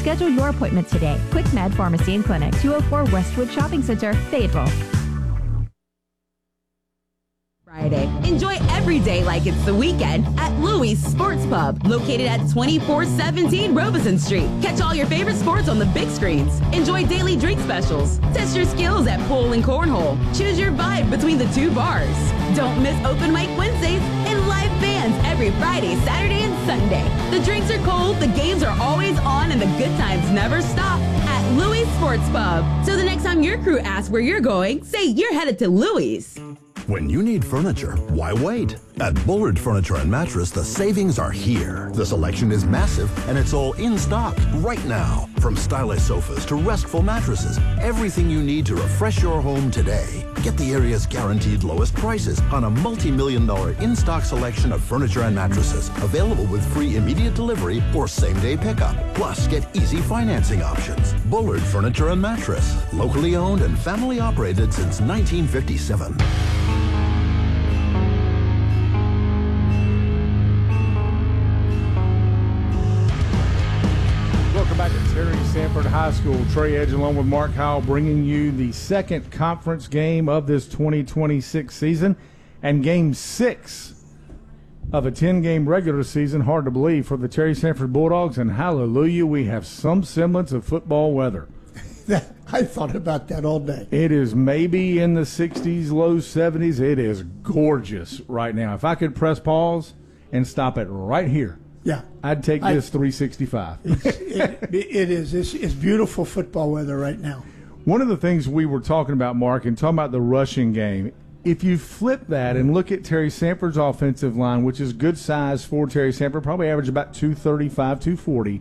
Schedule your appointment today. Quick Med Pharmacy and Clinic, 204 Westwood Shopping Center, Fayetteville. Friday. Enjoy every day like it's the weekend at Louis Sports Pub, located at 2417 Robeson Street. Catch all your favorite sports on the big screens. Enjoy daily drink specials. Test your skills at pool and cornhole. Choose your vibe between the two bars. Don't miss open mic Wednesdays and live bands every Friday, Saturday, and Sunday. The drinks are cold, the games are always on, and the good times never stop at Louis Sports Pub. So the next time your crew asks where you're going, say you're headed to Louis. When you need furniture, why wait? At Bullard Furniture and Mattress, the savings are here. The selection is massive, and it's all in stock right now. From stylish sofas to restful mattresses, everything you need to refresh your home today. Get the area's guaranteed lowest prices on a multi-million-dollar in-stock selection of furniture and mattresses, available with free immediate delivery or same-day pickup. Plus, get easy financing options. Bullard Furniture and Mattress, locally owned and family operated since 1957. Welcome back to Terry Sanford High School. Trey Edge along with Mark Howell bringing you the second conference game of this 2026 season and game 6 of a 10-game regular season. Hard to believe for the Terry Sanford Bulldogs, and hallelujah, we have some semblance of football weather. I thought about that all day. It is maybe in the 60s, low 70s. It is gorgeous right now. If I could press pause and stop it right here, yeah, I'd take this 365. It is. It's beautiful football weather right now. One of the things we were talking about, Mark, and talking about the rushing game, if you flip that and look at Terry Sanford's offensive line, which is good size for Terry Sanford, probably average about 235, 240,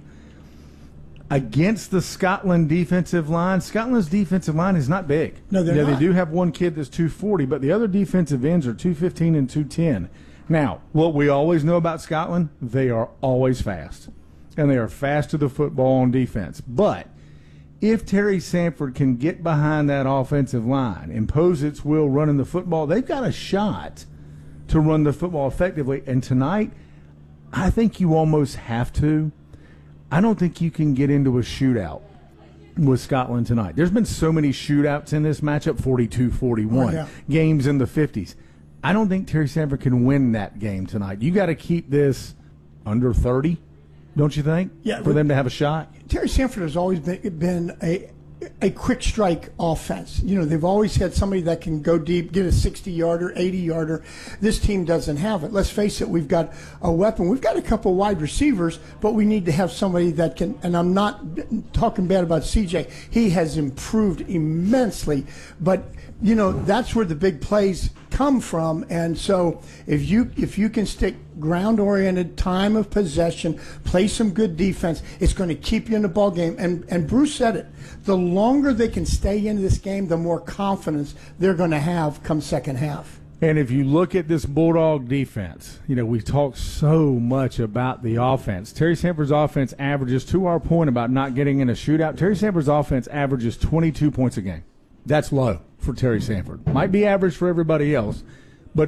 against the Scotland defensive line, Scotland's defensive line is not big. No, they're not. They do have one kid that's 240, but the other defensive ends are 215 and 210. Now, what we always know about Scotland, they are always fast, and they are fast to the football on defense. But if Terry Sanford can get behind that offensive line, impose its will running the football, they've got a shot to run the football effectively. And tonight, I think you almost have to. I don't think you can get into a shootout with Scotland tonight. There's been so many shootouts in this matchup, 42-41, games in the 50s. I don't think Terry Sanford can win that game tonight. You got to keep this under 30, don't you think? Yeah, for them to have a shot. Terry Sanford has always been a quick strike offense. You know, they've always had somebody that can go deep, get a 60-yarder, 80-yarder. This team doesn't have it. Let's face it, we've got a weapon. We've got a couple wide receivers, but we need to have somebody that can, and I'm not talking bad about CJ. He has improved immensely, but you know, that's where the big plays come from. And so if you can stick ground-oriented, time of possession, play some good defense, it's going to keep you in the ball game. And Bruce said it. The longer they can stay in this game, the more confidence they're going to have come second half. And if you look at this Bulldog defense, you know, we've talked so much about the offense. Terry Sanford's offense averages, to our point about not getting in a shootout, Terry Sanford's offense averages 22 points a game. That's low for Terry Sanford. Might be average for everybody else, but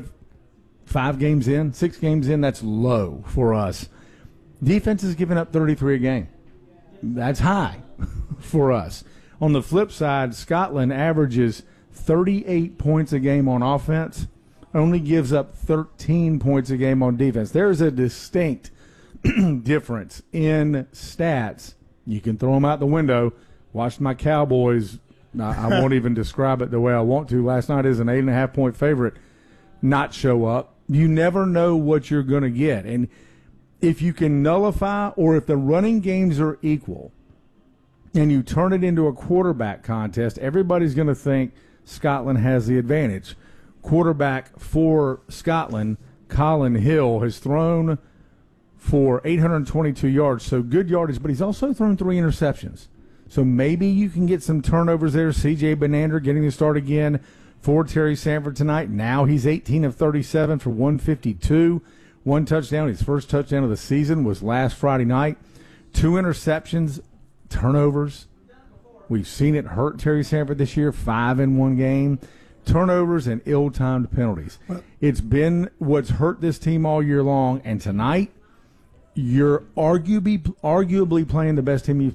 5 games in, 6 games in, that's low for us. Defense is giving up 33 a game. That's high for us. On the flip side, Scotland averages 38 points a game on offense, only gives up 13 points a game on defense. There's a distinct difference in stats. You can throw them out the window. Watched my Cowboys. I won't even describe it the way I want to. Last night is an 8.5-point favorite not show up. You never know what you're going to get. And if you can nullify, or if the running games are equal and you turn it into a quarterback contest, everybody's going to think Scotland has the advantage. Quarterback for Scotland, Colin Hill, has thrown for 822 yards, so good yardage, but he's also thrown 3 interceptions. So maybe you can get some turnovers there. C.J. Benander getting the start again for Terry Sanford tonight. Now he's 18 of 37 for 152. 1 touchdown. His first touchdown of the season was last Friday night. 2 interceptions, turnovers. We've seen it hurt Terry Sanford this year, 5 in one game. Turnovers and ill-timed penalties. It's been what's hurt this team all year long, and tonight you're arguably playing the best team you've